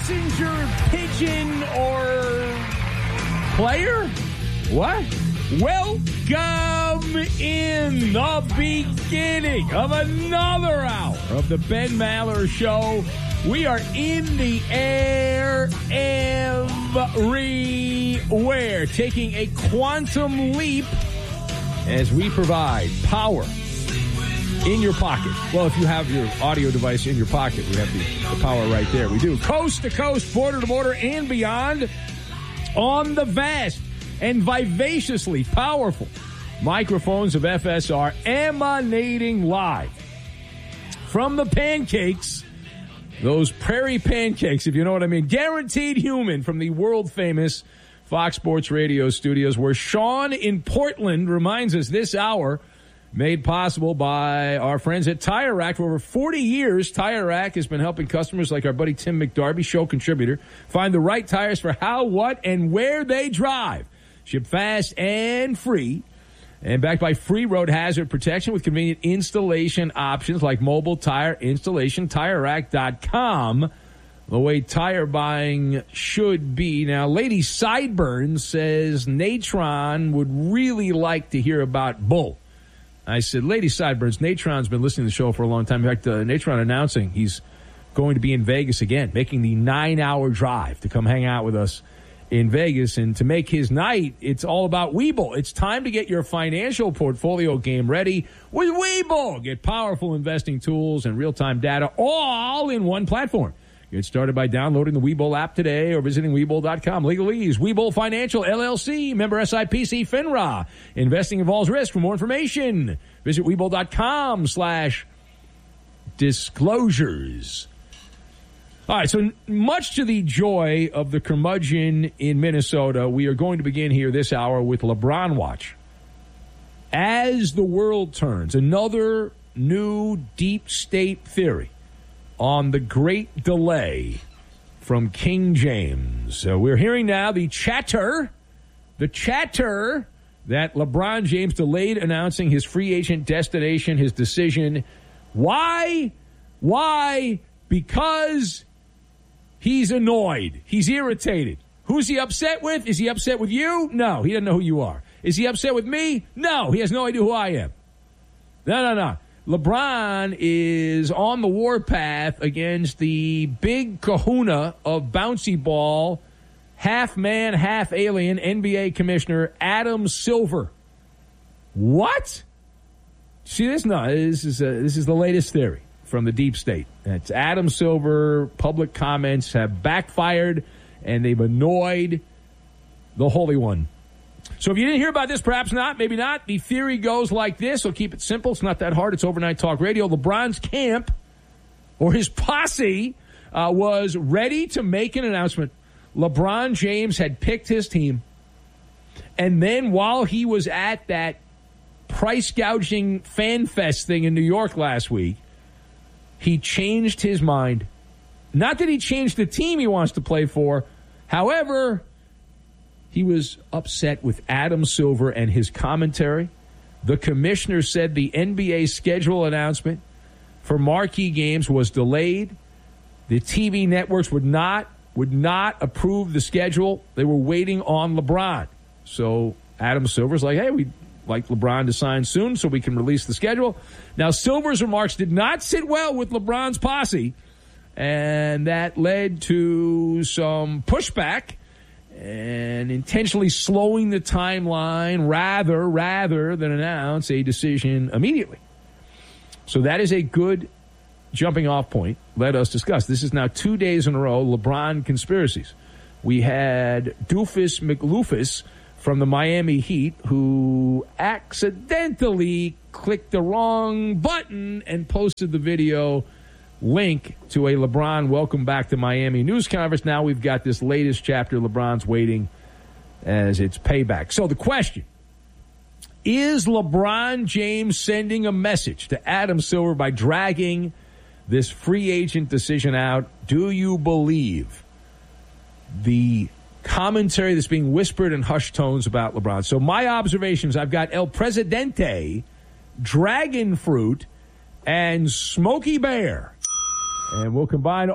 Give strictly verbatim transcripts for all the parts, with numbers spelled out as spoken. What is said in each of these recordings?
messenger, pigeon, or player? What? Welcome in the beginning of another hour of the Ben Maller Show. We are in the air everywhere, taking a quantum leap as we provide power in your pocket. Well, if you have your audio device in your pocket, we have the, the power right there. We do. Coast to coast, border to border, and beyond on the vast and vivaciously powerful microphones of F S R, emanating live from the pancakes, those prairie pancakes, if you know what I mean, guaranteed human, from the world-famous Fox Sports Radio studios, where Sean in Portland reminds us this hour made possible by our friends at Tire Rack. For over forty years, Tire Rack has been helping customers like our buddy Tim McDarby, show contributor, find the right tires for how, what, and where they drive. Ship fast and free, and backed by free road hazard protection with convenient installation options like mobile tire installation. Tire Rack dot com, the way tire buying should be. Now, Lady Sideburns says Natron would really like to hear about Bull. I said, Lady Sideburns, Natron's been listening to the show for a long time. In fact, uh, Natron announcing he's going to be in Vegas again, making the nine-hour drive to come hang out with us in Vegas. And to make his night, it's all about Webull. It's time to get your financial portfolio game ready with Webull. Get powerful investing tools and real-time data all in one platform. Get started by downloading the Webull app today or visiting Webull dot com. Legalese, Webull Financial, L L C, member S I P C, FINRA. Investing involves risk. For more information, visit Webull dot com slash disclosures. All right, so much to the joy of the curmudgeon in Minnesota, we are going to begin here this hour with LeBron Watch. As the world turns, another new deep state theory on the great delay from King James. So we're hearing now the chatter, the chatter that LeBron James delayed announcing his free agent destination, his decision. Why? Why? Because he's annoyed. He's irritated. Who's he upset with? Is he upset with you? No, he doesn't know who you are. Is he upset with me? No, he has no idea who I am. No, no, no. LeBron is on the warpath against the big kahuna of bouncy ball, half man, half alien N B A commissioner Adam Silver. What? See this? No, this is a, this is the latest theory from the deep state. It's Adam Silver. Public comments have backfired, and they've annoyed the Holy One. So if you didn't hear about this, perhaps not, maybe not. The theory goes like this. So keep it simple. It's not that hard. It's overnight talk radio. LeBron's camp, or his posse, uh, was ready to make an announcement. LeBron James had picked his team. And then while he was at that price gouging fan fest thing in New York last week, he changed his mind. Not that he changed the team he wants to play for. However, he was upset with Adam Silver and his commentary. The commissioner said the N B A schedule announcement for marquee games was delayed. The T V networks would not would not approve the schedule. They were waiting on LeBron. So Adam Silver's like, hey, we'd like LeBron to sign soon so we can release the schedule. Now, Silver's remarks did not sit well with LeBron's posse, and that led to some pushback and intentionally slowing the timeline rather, rather than announce a decision immediately. So that is a good jumping off point. Let us discuss. This is now two days in a row, LeBron conspiracies. We had Doofus McLoofus from the Miami Heat, who accidentally clicked the wrong button and posted the video link to a LeBron welcome back to Miami news conference. Now we've got this latest chapter. LeBron's waiting as it's payback. So the question, is LeBron James sending a message to Adam Silver by dragging this free agent decision out? Do you believe the commentary that's being whispered in hushed tones about LeBron? So my observations, I've got El Presidente, Dragon Fruit, and Smokey Bear. And we'll combine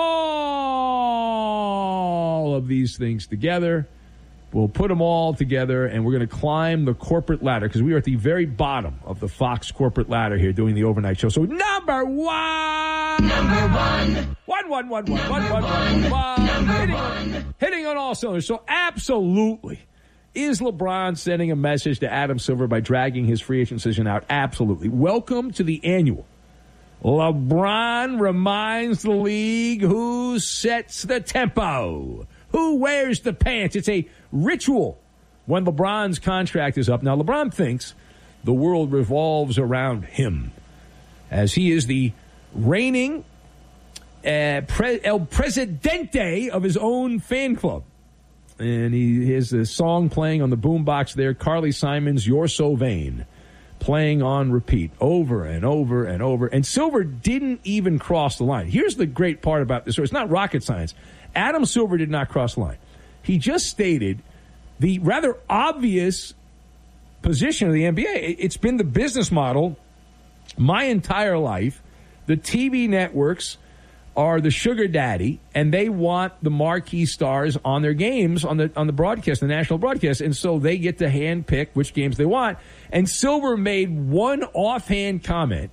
all of these things together. We'll put them all together, and we're going to climb the corporate ladder because we are at the very bottom of the Fox corporate ladder here doing the overnight show. So number one. Number one. One, one, one, one, Number one, one, one. one, one. Number Hitting, one. hitting on all cylinders. So absolutely. Is LeBron sending a message to Adam Silver by dragging his free agent decision out? Absolutely. Welcome to the annual LeBron reminds the league who sets the tempo. Who wears the pants? It's a ritual when LeBron's contract is up. Now, LeBron thinks the world revolves around him as he is the reigning uh, pre- El Presidente of his own fan club. And he has a song playing on the boombox there, Carly Simon's You're So Vain, playing on repeat over and over and over. And Silver didn't even cross the line. Here's the great part about this story. It's not rocket science. Adam Silver did not cross the line. He just stated the rather obvious position of the N B A. It's been the business model my entire life. The T V networks are the sugar daddy, and they want the marquee stars on their games on the on the broadcast, the national broadcast, and so they get to handpick which games they want. And Silver made one offhand comment,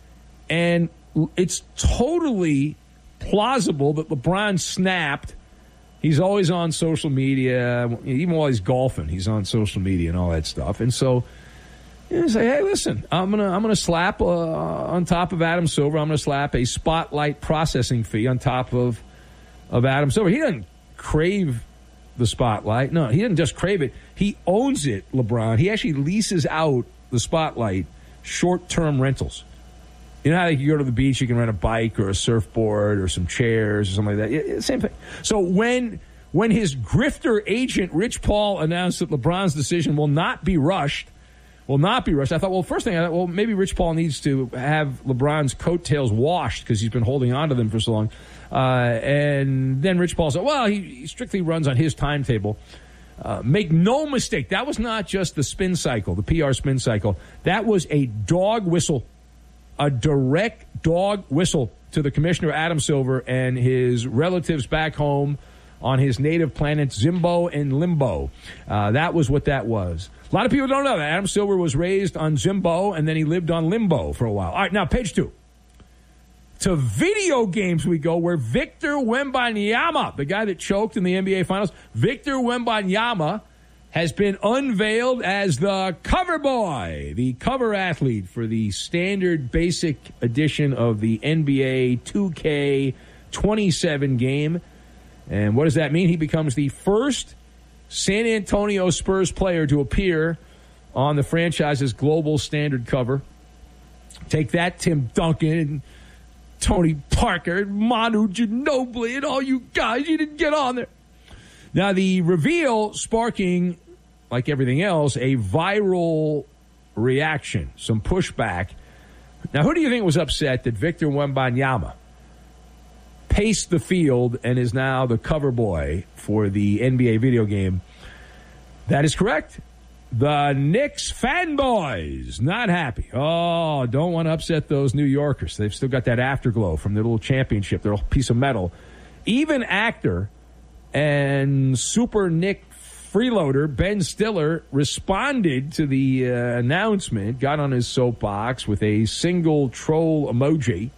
and it's totally plausible that LeBron snapped. He's always on social media, even while he's golfing. He's on social media and all that stuff. And so, you know, say, hey, listen, I'm gonna I'm gonna slap uh, on top of Adam Silver. I'm gonna slap a spotlight processing fee on top of of Adam Silver. He doesn't crave the spotlight. No, he didn't just crave it. He owns it. LeBron. He actually leases out the spotlight short-term rentals. You know how like you go to the beach, you can rent a bike or a surfboard or some chairs or something like that? Yeah, same thing. So when when his grifter agent, Rich Paul, announced that LeBron's decision will not be rushed, will not be rushed, I thought, well, first thing, I thought, well, maybe Rich Paul needs to have LeBron's coattails washed because he's been holding on to them for so long. Uh, and then Rich Paul said, well, he, he strictly runs on his timetable. Uh, make no mistake, that was not just the spin cycle, the P R spin cycle. That was a dog whistle. A direct dog whistle to the commissioner, Adam Silver, and his relatives back home on his native planets, Zimbo and Limbo. Uh, that was what that was. A lot of people don't know that. Adam Silver was raised on Zimbo, and then he lived on Limbo for a while. All right, now, page two. To video games we go, where Victor Wembanyama, the guy that choked in the N B A Finals, Victor Wembanyama has been unveiled as the cover boy, the cover athlete for the standard basic edition of the N B A two K twenty-seven game. And what does that mean? He becomes the first San Antonio Spurs player to appear on the franchise's global standard cover. Take that, Tim Duncan and Tony Parker and Manu Ginobili and all you guys. You didn't get on there. Now, the reveal sparking, like everything else, a viral reaction, some pushback. Now, who do you think was upset that Victor Wembanyama paced the field and is now the cover boy for the N B A video game? That is correct. The Knicks fanboys, not happy. Oh, don't want to upset those New Yorkers. They've still got that afterglow from their little championship, their little piece of metal. Even actor and super Nick freeloader Ben Stiller responded to the uh, announcement, got on his soapbox with a single troll emoji,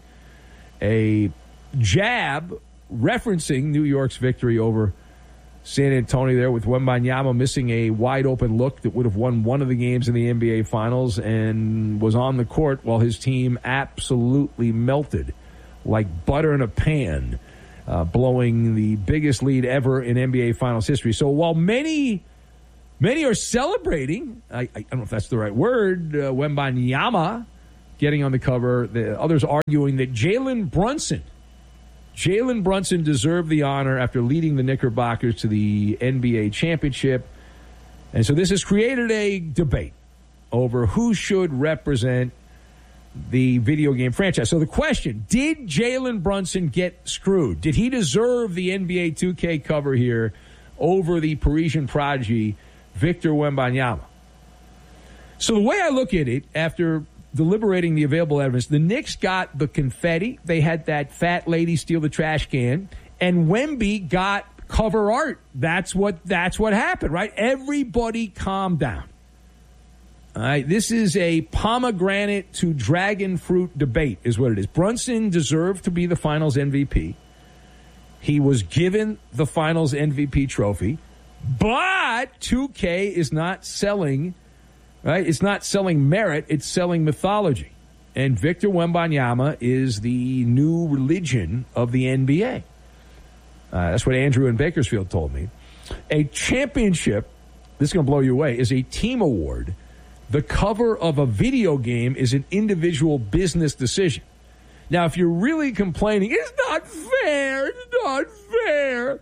a jab referencing New York's victory over San Antonio there, with Wembanyama missing a wide-open look that would have won one of the games in the N B A Finals and was on the court while his team absolutely melted like butter in a pan, uh, blowing the biggest lead ever in N B A Finals history. So while many many are celebrating, I, I don't know if that's the right word, uh, Wembanyama getting on the cover, the others arguing that Jalen Brunson Jalen Brunson deserved the honor after leading the Knickerbockers to the N B A championship. And so this has created a debate over who should represent the video game franchise. So the question, did Jalen Brunson get screwed? Did he deserve the N B A two K cover here over the Parisian prodigy, Victor Wembanyama? So the way I look at it, after deliberating the available evidence. The Knicks got the confetti. They had that fat lady steal the trash can. And Wemby got cover art. That's what that's what happened, right? Everybody calm down. All right, this is a pomegranate to dragon fruit debate is what it is. Brunson deserved to be the Finals M V P. He was given the Finals M V P trophy. But two K is not selling, right? It's not selling merit. It's selling mythology. And Victor Wembanyama is the new religion of the N B A. Uh, that's what Andrew in Bakersfield told me. A championship, this is going to blow you away, is a team award. The cover of a video game is an individual business decision. Now, if you're really complaining, it's not fair, it's not fair,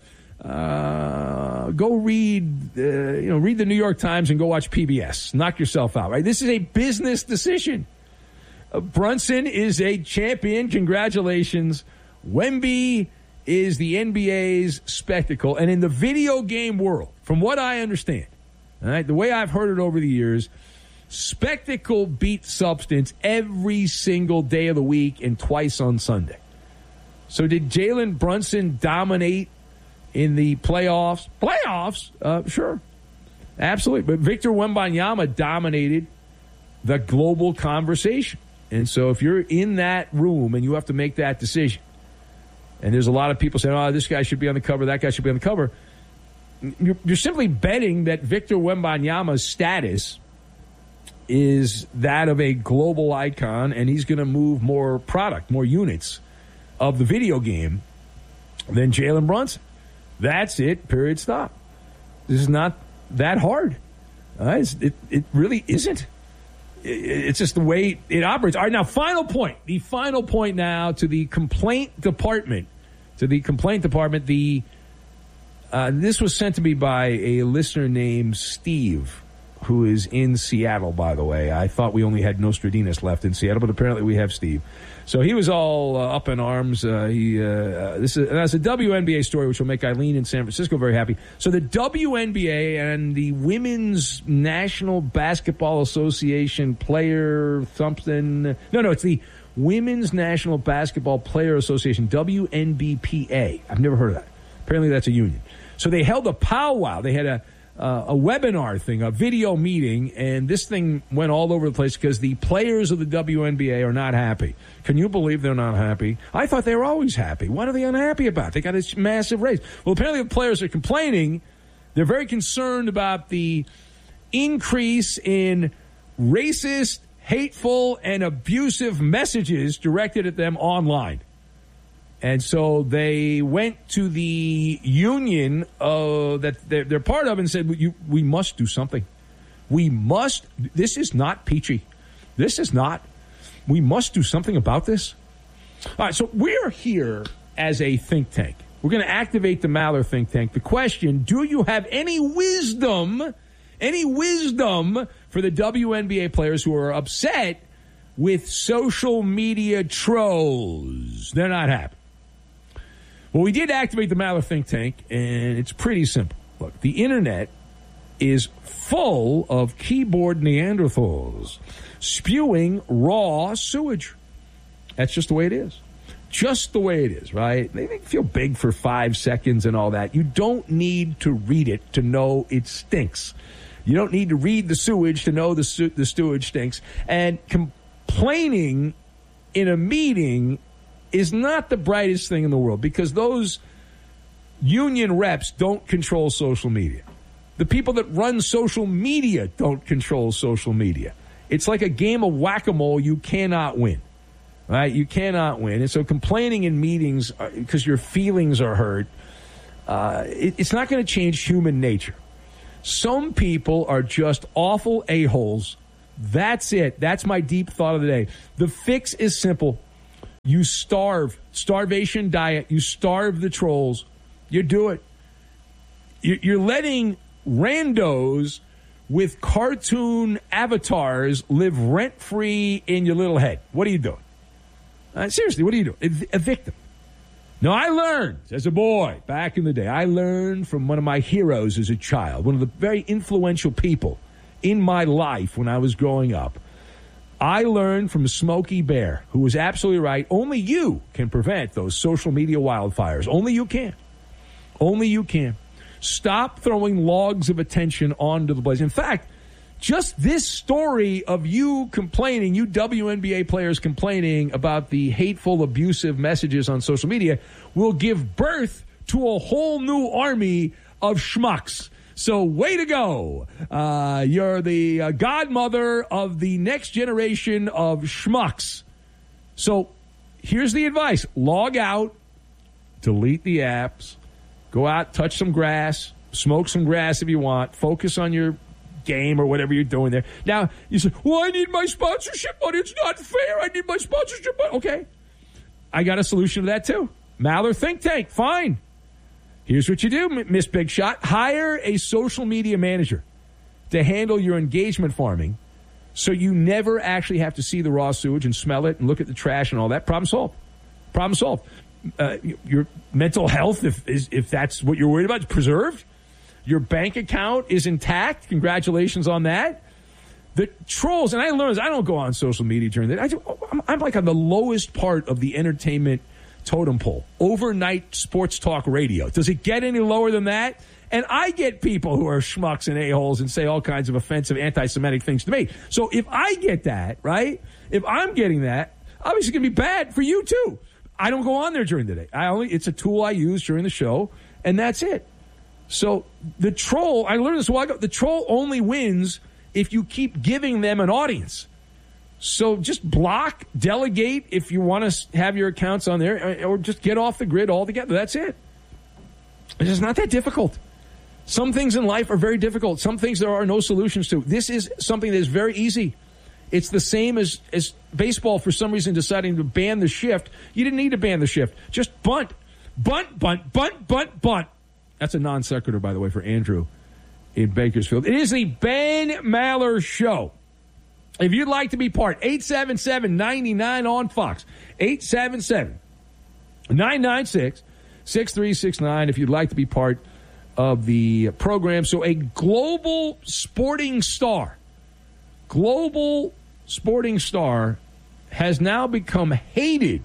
uh, go read, uh, you know, read the New York Times and go watch P B S. Knock yourself out, right? This is a business decision. Uh, Brunson is a champion. Congratulations. Wemby is the N B A's spectacle. And in the video game world, from what I understand, all right, the way I've heard it over the years, spectacle beats substance every single day of the week and twice on Sunday. So did Jalen Brunson dominate in the playoffs? Playoffs? Uh, sure. Absolutely. But Victor Wembanyama dominated the global conversation. And so if you're in that room and you have to make that decision, and there's a lot of people saying, oh, this guy should be on the cover, that guy should be on the cover, you're, you're simply betting that Victor Wembanyama's status is that of a global icon, and he's going to move more product, more units of the video game than Jalen Brunson. That's it, period, stop. This is not that hard. Uh, it, it really isn't. It, it's just the way it operates. All right, now, final point. The final point now to the complaint department. To the complaint department, the uh, this was sent to me by a listener named Steve, who is in Seattle, by the way. I thought we only had Nostradamus left in Seattle, but apparently we have Steve. So he was all uh, up in arms. Uh, he uh, this is that's a W N B A story, which will make Eileen in San Francisco very happy. So the W N B A and the Women's National Basketball Association player something. No, no, it's the Women's National Basketball Player Association, W N B P A. I've never heard of that. Apparently that's a union. So they held a powwow. They had a Uh, a webinar thing, a video meeting, and this thing went all over the place because the players of the W N B A are not happy. Can you believe they're not happy? I thought they were always happy. What are they unhappy about? They got this massive raise. Well, apparently the players are complaining. They're very concerned about the increase in racist, hateful, and abusive messages directed at them online. And so they went to the union uh, that they're, they're part of and said, we, you, we must do something. We must. This is not peachy. This is not. We must do something about this. All right, so we're here as a think tank. We're going to activate the Maller think tank. The question, do you have any wisdom, any wisdom for the W N B A players who are upset with social media trolls? They're not happy. Well, we did activate the Maller think tank, and it's pretty simple. Look, the internet is full of keyboard Neanderthals spewing raw sewage. That's just the way it is. Just the way it is, right? They make you feel big for five seconds and all that. You don't need to read it to know it stinks. You don't need to read the sewage to know the, su- the sewage stinks. And complaining in a meeting is not the brightest thing in the world because those union reps don't control social media. The people that run social media don't control social media. It's like a game of whack-a-mole. You cannot win, right? You cannot win. And so complaining in meetings because your feelings are hurt, uh, it, it's not going to change human nature. Some people are just awful a-holes. That's it. That's my deep thought of the day. The fix is simple. You starve. Starvation diet. You starve the trolls. You do it. You're letting randos with cartoon avatars live rent-free in your little head. What are you doing? Uh, seriously, what are you doing? Ev- evict them. No, I learned as a boy back in the day. I learned from one of my heroes as a child, one of the very influential people in my life when I was growing up. I learned from Smokey Bear, who was absolutely right. Only you can prevent those social media wildfires. Only you can. Only you can. Stop throwing logs of attention onto the blaze. In fact, just this story of you complaining, you W N B A players complaining about the hateful, abusive messages on social media will give birth to a whole new army of schmucks. So way to go. Uh, you're the uh, godmother of the next generation of schmucks. So here's the advice. Log out, delete the apps, go out, touch some grass, smoke some grass if you want, focus on your game or whatever you're doing there. Now, you say, well, I need my sponsorship, but it's not fair. I need my sponsorship. But okay. I got a solution to that, too. Maller Think Tank. Fine. Here's what you do, Miss Big Shot. Hire a social media manager to handle your engagement farming so you never actually have to see the raw sewage and smell it and look at the trash and all that. Problem solved. Problem solved. Uh, your mental health, if is, if that's what you're worried about, is preserved. Your bank account is intact. Congratulations on that. The trolls, and I learned, I don't go on social media during the day. I'm, I'm like on the lowest part of the entertainment totem pole. Overnight sports talk radio. Does it get any lower than that? And I get people who are schmucks and a-holes and say all kinds of offensive anti-Semitic things to me. So if I get that, right, if I'm getting that, obviously it's going to be bad for you too. I don't go on there during the day. I only It's a tool I use during the show, and that's it. So the troll, I learned this a while ago, the troll only wins if you keep giving them an audience. So just block, delegate if you want to have your accounts on there, or just get off the grid altogether. That's it. It's just not that difficult. Some things in life are very difficult. Some things there are no solutions to. This is something that is very easy. It's the same as, as baseball for some reason deciding to ban the shift. You didn't need to ban the shift. Just bunt. Bunt, bunt, bunt, bunt, bunt. That's a non sequitur, by the way, for Andrew in Bakersfield. It is the Ben Maller Show. If you'd like to be part, eight seven seven, nine nine on Fox. eight seven seven, nine nine six, six three six nine if you'd like to be part of the program. So a global sporting star, global sporting star has now become hated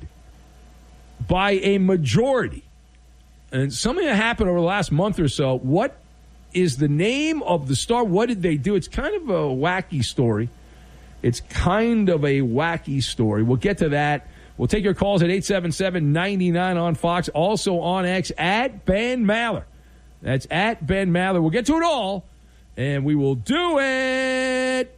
by a majority. And something that happened over the last month or so. What is the name of the star? What did they do? It's kind of a wacky story. It's kind of a wacky story. We'll get to that. We'll take your calls at eight seven seven, nine nine on Fox. Also on X, at Ben Maller. That's at Ben Maller. We'll get to it all, and we will do it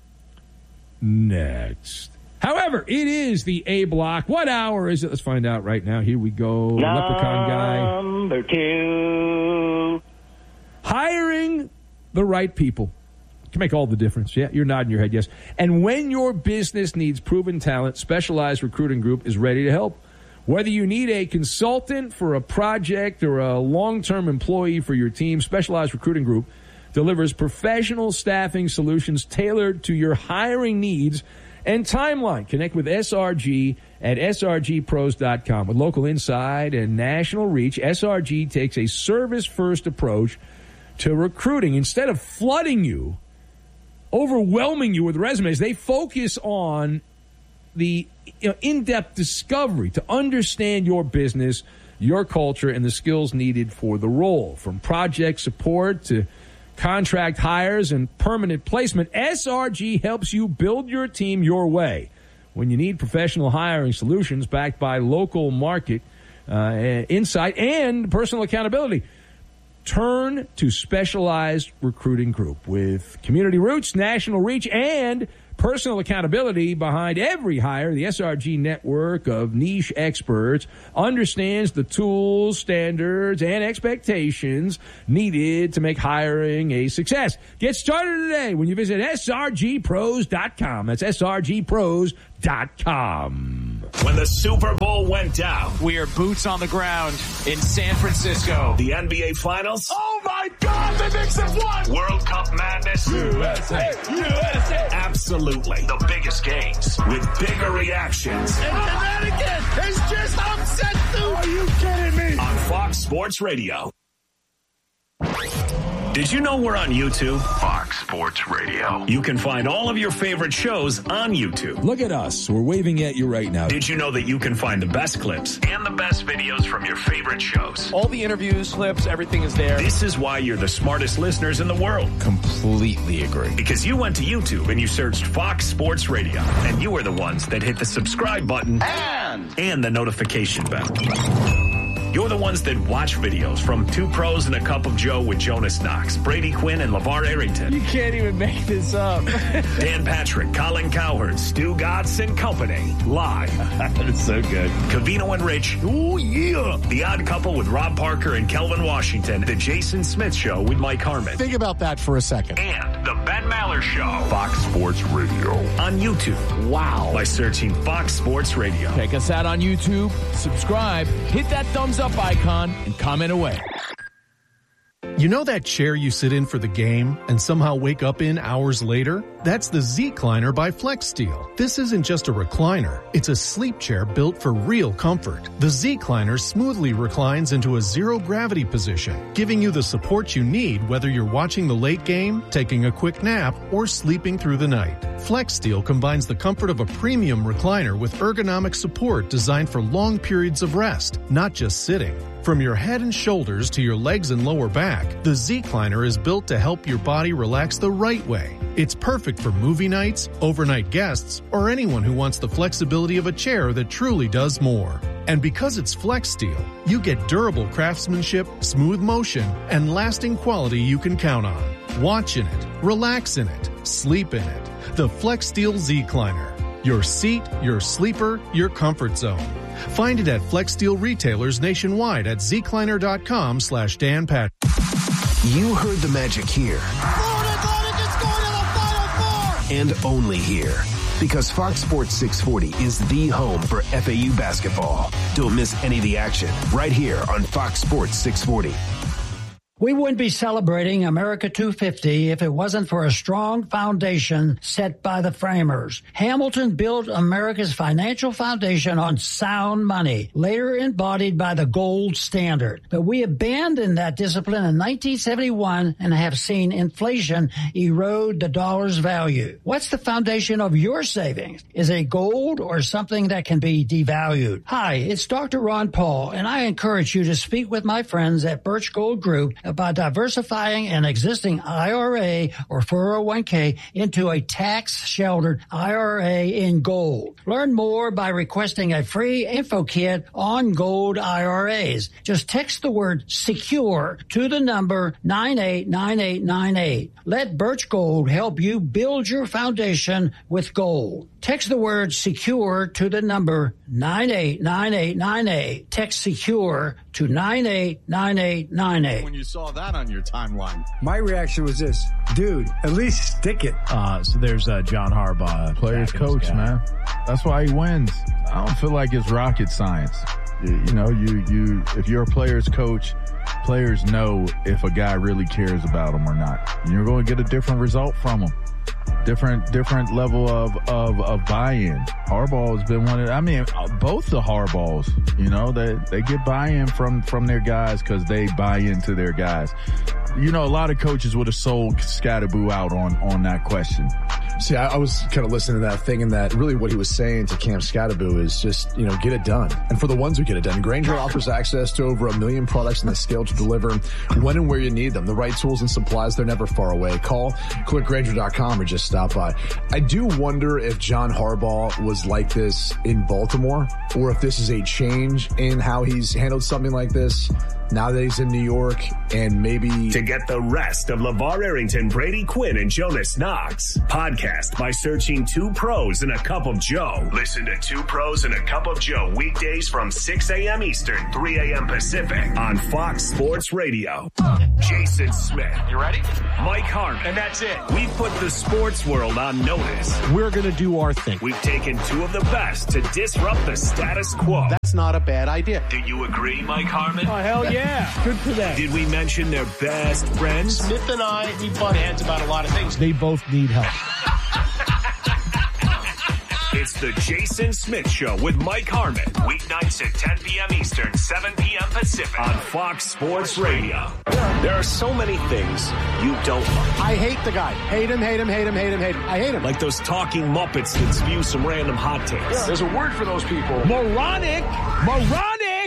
next. However, it is the A block. What hour is it? Let's find out right now. Here we go. Number Leprechaun guy. Number two. Hiring the right people can make all the difference. Yeah, you're nodding your head, yes. And when your business needs proven talent, Specialized Recruiting Group is ready to help. Whether you need a consultant for a project or a long-term employee for your team, Specialized Recruiting Group delivers professional staffing solutions tailored to your hiring needs and timeline. Connect with S R G at S R G pros dot com. With local insight and national reach, S R G takes a service-first approach to recruiting. Instead of flooding you, overwhelming you with resumes, they focus on the you know, in-depth discovery to understand your business, your culture, and the skills needed for the role. From project support to contract hires and permanent placement, S R G helps you build your team your way. When you need professional hiring solutions backed by local market uh, insight and personal accountability, turn to Specialized Recruiting Group. With community roots, national reach, and personal accountability behind every hire, the S R G network of niche experts understands the tools, standards, and expectations needed to make hiring a success. Get started today when you visit S R G pros dot com. That's S R G pros dot com. When the Super Bowl went down, we are boots on the ground in San Francisco. The N B A Finals. Oh, my God, the Knicks have won! World Cup madness. U S A, U S A. Absolutely. The biggest games with bigger reactions. And Connecticut has just upset the... Are you kidding me? On Fox Sports Radio. Did you know we're on YouTube? Fox Sports Radio. You can find all of your favorite shows on YouTube. Look at us. We're waving at you right now. Did you know that you can find the best clips and the best videos from your favorite shows? All the interviews, clips, everything is there. This is why you're the smartest listeners in the world. Completely agree. Because you went to YouTube and you searched Fox Sports Radio, and you were the ones that hit the subscribe button And, and the notification bell. You're the ones that watch videos from Two Pros and a Cup of Joe with Jonas Knox, Brady Quinn, and LeVar Arrington. You can't even make this up. Dan Patrick, Colin Cowherd, Stu Gatz and Company. Live. That's so good. Covino and Rich. Ooh, yeah. The Odd Couple with Rob Parker and Kelvin Washington. The Jason Smith Show with Mike Harmon. Think about that for a second. And the Ben Maller Show. Fox Sports Radio. On YouTube. Wow. By searching Fox Sports Radio. Check us out on YouTube. Subscribe. Hit that thumbs up icon and comment away. You know that chair you sit in for the game and somehow wake up in hours later? That's the Z-Cliner by FlexSteel. This isn't just a recliner. It's a sleep chair built for real comfort. The Z-Cliner smoothly reclines into a zero-gravity position, giving you the support you need whether you're watching the late game, taking a quick nap, or sleeping through the night. FlexSteel combines the comfort of a premium recliner with ergonomic support designed for long periods of rest, not just sitting. From your head and shoulders to your legs and lower back, the Z-Cliner is built to help your body relax the right way. It's perfect for movie nights, overnight guests, or anyone who wants the flexibility of a chair that truly does more. And because it's FlexSteel, you get durable craftsmanship, smooth motion, and lasting quality you can count on. Watch in it, relax in it, sleep in it. The FlexSteel Z-Cliner. Your seat, your sleeper, your comfort zone. Find it at FlexSteel retailers nationwide at zcliner.com slash Dan Pat. You heard the magic here. Florida Atlantic is going to the Final Four! And only here. Because Fox Sports six forty is the home for F A U basketball. Don't miss any of the action right here on Fox Sports six forty. We wouldn't be celebrating America two fifty if it wasn't for a strong foundation set by the framers. Hamilton built America's financial foundation on sound money, later embodied by the gold standard. But we abandoned that discipline in nineteen seventy-one and have seen inflation erode the dollar's value. What's the foundation of your savings? Is it gold or something that can be devalued? Hi, it's Doctor Ron Paul, and I encourage you to speak with my friends at Birch Gold Group about diversifying an existing I R A or four oh one k into a tax-sheltered I R A in gold. Learn more by requesting a free info kit on gold I R As. Just text the word SECURE to the number nine eight nine eight nine eight. Let Birch Gold help you build your foundation with gold. Text the word SECURE to the number nine eight nine eight nine eight. Text SECURE to nine eight nine eight nine eight. When you saw that on your timeline, my reaction was this: dude, at least stick it. Uh, so there's uh, John Harbaugh, players coach, guy. Man. That's why he wins. I don't feel like it's rocket science. You, you know, you you if you're a player's coach, players know if a guy really cares about them or not. You're going to get a different result from them. Different, different level of, of, of buy-in. Harbaugh has been one of, I mean, both the Harbaughs, you know, they, they get buy-in from, from their guys because they buy into their guys. You know, a lot of coaches would have sold Scatterboo out on, on that question. See, I, I was kind of listening to that thing, and that really what he was saying to Cam Scatterboo is just, you know, get it done. And for the ones who get it done, Grainger offers access to over a million products and the scale to deliver when and where you need them. The right tools and supplies, they're never far away. Call, click Grainger dot com, or just stop by. I do wonder if John Harbaugh was like this in Baltimore, or if this is a change in how he's handled something like this now that he's in New York, and maybe... To get the rest of LeVar Arrington, Brady Quinn, and Jonas Knox, podcast by searching Two Pros and a Cup of Joe. Listen to Two Pros and a Cup of Joe weekdays from six a.m. Eastern, three a.m. Pacific on Fox Sports Radio. Jason Smith. You ready? Mike Harmon. And that's it. We've put the sports world on notice. we're going to do our thing. We've taken two of the best to disrupt the status quo. That's not a bad idea. Do you agree, Mike Harmon? Oh, hell yeah. Good for them. Did we mention their best friends? Smith and I, we butt heads about a lot of things. They both need help. It's The Jason Smith Show with Mike Harmon. Weeknights at ten p.m. Eastern, seven p.m. Pacific on Fox Sports Radio. There are so many things you don't like. I hate the guy. Hate him, hate him, hate him, hate him, hate him. I hate him. Like those talking Muppets that spew some random hot takes. Yeah. There's a word for those people. Moronic. Moronic.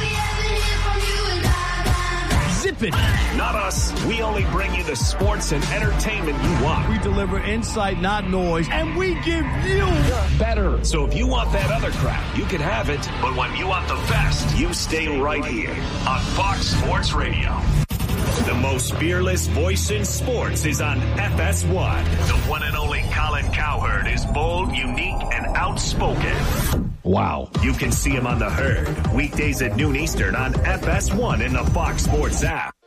Zip it. Not us. We only bring you the sports and entertainment you want. We deliver insight, not noise, and we give you better. So if you want that other crap, you can have it. But when you want the best, you stay right here on Fox Sports Radio. The most fearless voice in sports is on F S one. The one and only Colin Cowherd is bold, unique, and outspoken. Wow. You can see him on The Herd, weekdays at noon Eastern on F S one in the Fox Sports app.